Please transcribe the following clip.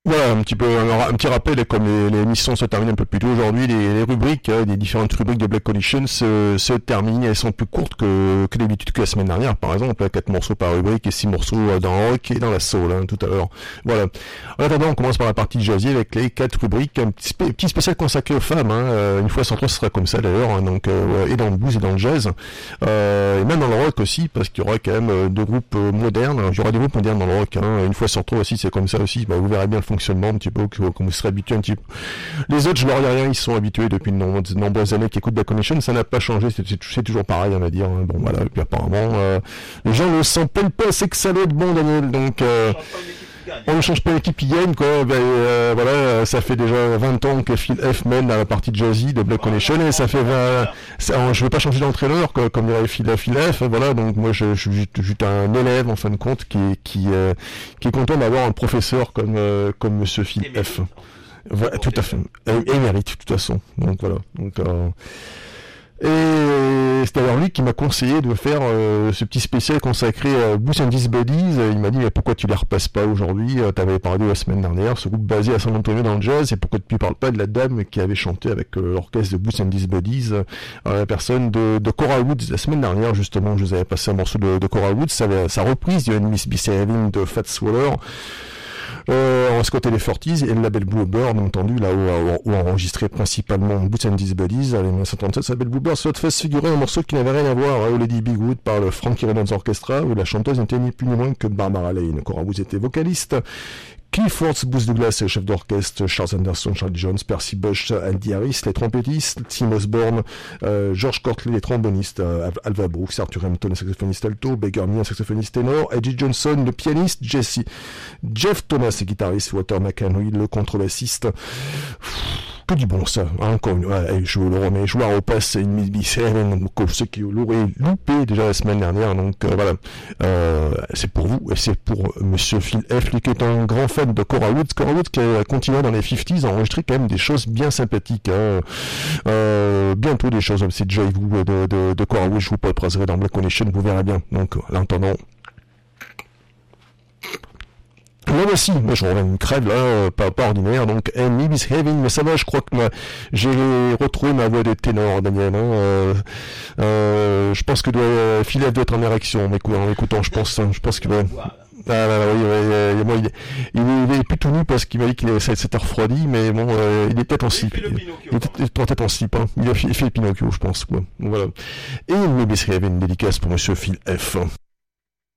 Voilà, un petit rappel, comme les émissions se terminent un peu plus tôt aujourd'hui, les rubriques, des différentes rubriques de Black Condition se terminent, elles sont plus courtes que d'habitude, que la semaine dernière, par exemple, 4 morceaux par rubrique et 6 morceaux dans le rock et dans la soul, tout à l'heure. Voilà. En attendant, on commence par la partie jazzy avec les 4 rubriques, un petit spécial consacré aux femmes, une fois sur 3, ce sera comme ça d'ailleurs, donc, et dans le blues et dans le jazz, et même dans le rock aussi, parce qu'il y aura quand même 2 groupes modernes, il y aura des groupes modernes dans le rock, une fois sur 3 aussi, c'est comme ça aussi, vous verrez bien le fonctionnement un petit peu, comme vous serez habitué un petit peu. Les autres, je leur dis rien, ils sont habitués depuis de nombreuses années qui écoutent Black Condition, ça n'a pas changé, c'est toujours pareil, on va dire. Bon voilà, et puis apparemment, les gens ne s'en plaignent pas, c'est que ça doit être bon, Daniel, donc on ne change pas l'équipe qui gagne, quoi. Voilà, ça fait déjà 20 ans que Phil F mène à la partie jazzy de Black Condition, et ça fait 20... je vais pas changer d'entraîneur, comme dirait Phil F, voilà, donc moi je suis juste un élève, en fin de compte, qui est content d'avoir un professeur comme Monsieur Phil F. Voilà, tout à fait. Et mérite, de toute façon. Donc voilà. Et c'est d'ailleurs lui qui m'a conseillé de faire ce petit spécial consacré à Boots and His Buddies. Il m'a dit mais pourquoi tu les repasses pas aujourd'hui, t'avais parlé la semaine dernière, ce groupe basé à San Antonio dans le jazz, et pourquoi tu parles pas de la dame qui avait chanté avec l'orchestre de Boots and His Buddies, la personne de Cora Woods la semaine dernière, justement. Je vous avais passé un morceau de Cora Woods, sa reprise du Miss Behaving de Fats Waller. On se côté les 40s et le label Bluebird, entendu, là où enregistré principalement Boots and His Buddies, à 1937, ça s'appelle Bluebird, soit fait figurer un morceau qui n'avait rien à voir, au Lady Bigwood par le Frankie Reynolds Orchestra, où la chanteuse n'était ni plus ni moins que Barbara Lane. Cora Woods était vocaliste. Cliff Worth, Boots Douglas, le chef d'orchestre, Charles Anderson, Charlie Jones, Percy Bush, Andy Harris, les trompettistes, Tim Osborne, George Cortley, les trombonistes, Alva Brooks, Arthur Hampton, le saxophoniste alto, Baker Mee, un saxophoniste ténor, Eddie Johnson, le pianiste, Jeff Thomas, le guitariste, Walter McHenry, le contrebassiste. Que du bon ça, encore une je le remets, joueur au pass, c'est une misère, ceux qui l'auraient loupé déjà la semaine dernière, donc voilà, c'est pour vous, et c'est pour Monsieur Phil F, lui qui est un grand fan de Cora Woods qui a continué dans les 50s à enregistrer quand même des choses bien sympathiques, bientôt des choses comme c'est Joy Vous de Cora Woods, je vous présenterai dans Black Condition, vous verrez bien, donc là, en attendant. Là aussi, moi je reviens une crève là, pas ordinaire, donc And He Is Having, mais ça va, je crois que j'ai retrouvé ma voix de ténor, Daniel, je pense que Philip doit être en érection en écoutant, je pense que oui, il est plus tout nu parce qu'il m'a dit qu'il s'était refroidi, mais bon, il est peut-être en slip. Il était peut-être en slip, il fait le Pinocchio, je pense, quoi. Voilà. Et He Is Having, une dédicace pour Monsieur Phil F.